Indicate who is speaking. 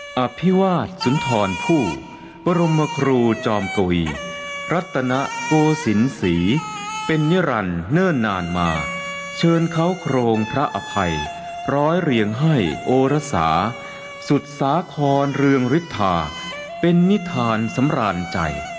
Speaker 1: อภิวาทสุนทรภู่บรมครูจอมกวีรัตนโกสินทร์ศรีเป็นนิรันดร์เนิ่นนานมาเชิญเขาโครงพระอภัยร้อยเรียงให้โอรสาสุดสาครเรืองฤทธาเป็นนิทานสำราญใจ